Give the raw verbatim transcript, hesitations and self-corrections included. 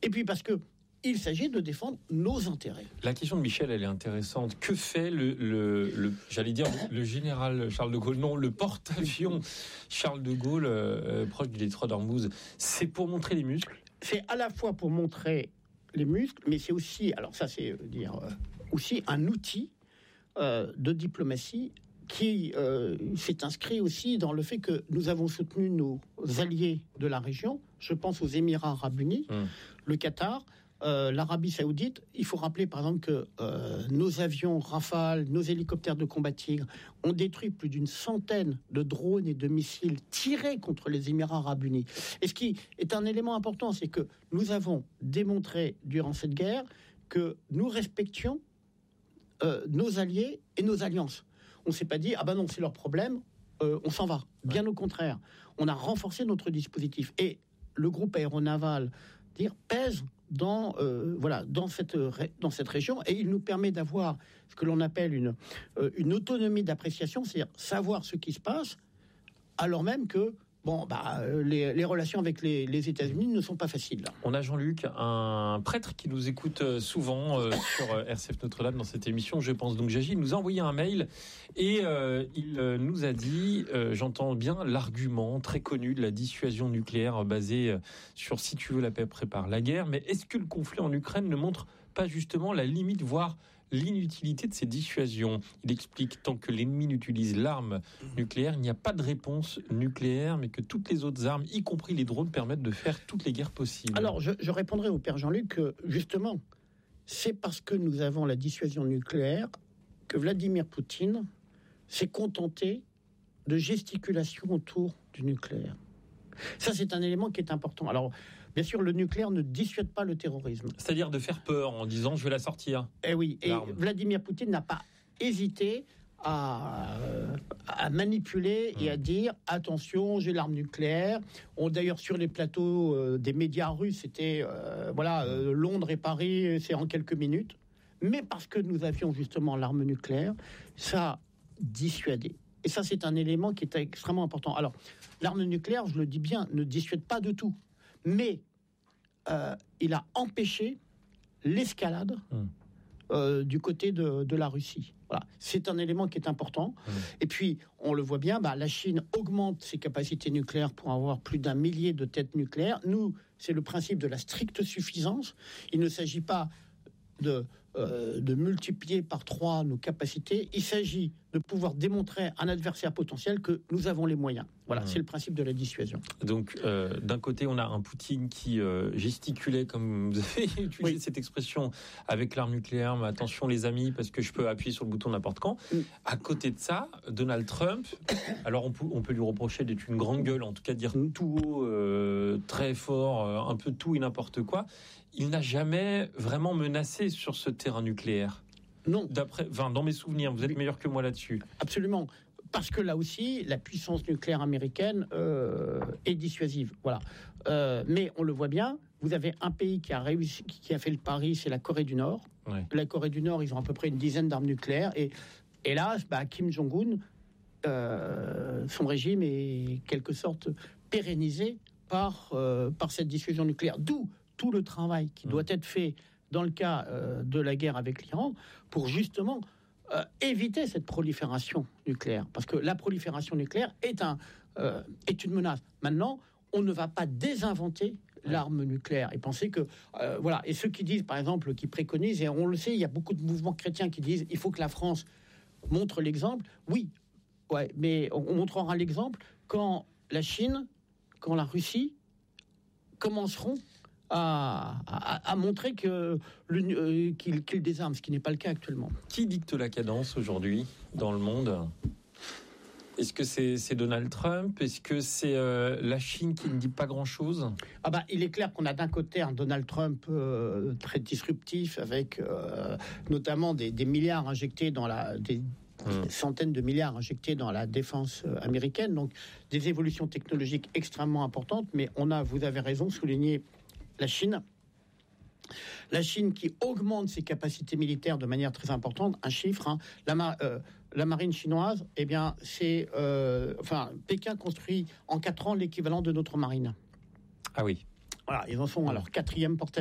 Et puis parce que il s'agit de défendre nos intérêts. La question de Michel, elle est intéressante. Que fait le, le, le j'allais dire, le, le général Charles de Gaulle, non, le porte-avions Charles de Gaulle, euh, proche du détroit d'Ormuz? C'est pour montrer les muscles? C'est à la fois pour montrer les muscles, mais c'est aussi, alors ça c'est euh, dire, euh, aussi un outil euh, de diplomatie qui euh, s'est inscrit aussi dans le fait que nous avons soutenu nos alliés de la région. Je pense aux Émirats arabes unis, mmh. le Qatar, Euh, l'Arabie Saoudite. Il faut rappeler par exemple que euh, nos avions Rafale, nos hélicoptères de combat Tigre ont détruit plus d'une centaine de drones et de missiles tirés contre les Émirats arabes unis. Et ce qui est un élément important, c'est que nous avons démontré durant cette guerre que nous respections euh, nos alliés et nos alliances. On ne s'est pas dit, ah ben non, c'est leur problème, euh, on s'en va. Bien au contraire. On a renforcé notre dispositif. Et le groupe aéronaval dire, pèse dans euh, voilà dans cette dans cette région, et il nous permet d'avoir ce que l'on appelle une euh, une autonomie d'appréciation, c'est-à-dire savoir ce qui se passe alors même que bon bah les, les relations avec les, les États-Unis ne sont pas faciles. On a Jean-Luc, un prêtre qui nous écoute souvent euh, sur R C F Notre-Dame dans cette émission, je pense donc j'agis. Il nous a envoyé un mail et euh, il euh, nous a dit, euh, j'entends bien l'argument très connu de la dissuasion nucléaire basée sur si tu veux la paix prépare la guerre, mais est-ce que le conflit en Ukraine ne montre pas justement la limite, voire l'inutilité de ces dissuasions? Il explique, tant que l'ennemi n'utilise l'arme nucléaire, il n'y a pas de réponse nucléaire, mais que toutes les autres armes, y compris les drones, permettent de faire toutes les guerres possibles. Alors, je, je répondrai au père Jean-Luc que, justement, c'est parce que nous avons la dissuasion nucléaire que Vladimir Poutine s'est contenté de gesticulations autour du nucléaire. Ça, c'est un élément qui est important. Alors, bien sûr, le nucléaire ne dissuade pas le terrorisme. C'est-à-dire de faire peur en disant « je vais la sortir ». Eh oui, et l'arme. Vladimir Poutine n'a pas hésité à, à manipuler et à dire « attention, j'ai l'arme nucléaire ». On, d'ailleurs, sur les plateaux euh, des médias russes, c'était euh, voilà, euh, Londres et Paris, c'est en quelques minutes. Mais parce que nous avions justement l'arme nucléaire, ça a dissuadé. Et ça, c'est un élément qui est extrêmement important. Alors, l'arme nucléaire, je le dis bien, ne dissuade pas de tout. Mais euh, il a empêché l'escalade mmh. euh, du côté de, de la Russie. Voilà. C'est un élément qui est important. Mmh. Et puis, on le voit bien, bah, la Chine augmente ses capacités nucléaires pour avoir plus d'un millier de têtes nucléaires. Nous, c'est le principe de la stricte suffisance. Il ne s'agit pas de, euh, de multiplier par trois nos capacités. Il s'agit de pouvoir démontrer à un adversaire potentiel que nous avons les moyens. Voilà, mmh. c'est le principe de la dissuasion. Donc, euh, d'un côté, on a un Poutine qui euh, gesticulait, comme vous avez utilisé oui. cette expression, avec l'arme nucléaire, mais attention les amis, parce que je peux appuyer sur le bouton n'importe quand. Mmh. À côté de ça, Donald Trump, alors on peut, on peut lui reprocher d'être une grande gueule, en tout cas de dire mmh. tout haut, euh, très fort, euh, un peu tout et n'importe quoi. Il n'a jamais vraiment menacé sur ce terrain nucléaire. Non. D'après, enfin, dans mes souvenirs, vous êtes meilleur que moi là-dessus. Absolument. Parce que là aussi, la puissance nucléaire américaine euh, est dissuasive. Voilà. Euh, mais on le voit bien, vous avez un pays qui a réussi, qui a fait le pari, c'est la Corée du Nord. Ouais. La Corée du Nord, ils ont à peu près une dizaine d'armes nucléaires. Et hélas, bah, Kim Jong-un, euh, son régime est quelque sorte pérennisé par, euh, par cette dissuasion nucléaire. D'où tout le travail qui mmh. doit être fait dans le cas euh, de la guerre avec l'Iran, pour justement euh, éviter cette prolifération nucléaire. Parce que la prolifération nucléaire est, un, euh, est une menace. Maintenant, on ne va pas désinventer ouais. l'arme nucléaire et penser que... Euh, voilà. Et ceux qui disent, par exemple, qui préconisent, et on le sait, il y a beaucoup de mouvements chrétiens qui disent il faut que la France montre l'exemple. Oui, ouais, mais on montrera l'exemple quand la Chine, quand la Russie commenceront À, à, à montrer que le, euh, qu'il, qu'il désarme, ce qui n'est pas le cas actuellement. Qui dicte la cadence aujourd'hui dans le monde ? Est-ce que c'est, c'est Donald Trump ? Est-ce que c'est euh, la Chine qui ne dit pas grand-chose ? Ah bah, il est clair qu'on a d'un côté un Donald Trump euh, très disruptif, avec euh, notamment des, des milliards injectés dans la... Des, Des centaines de milliards injectés dans la défense américaine, donc des évolutions technologiques extrêmement importantes. Mais on a, vous avez raison, souligné la Chine. La Chine qui augmente ses capacités militaires de manière très importante. Un chiffre, hein, la, mar- euh, la marine chinoise, eh bien, c'est, euh, enfin, Pékin construit en quatre ans l'équivalent de notre marine. Ah oui. Voilà, ils en sont à leur quatrième porte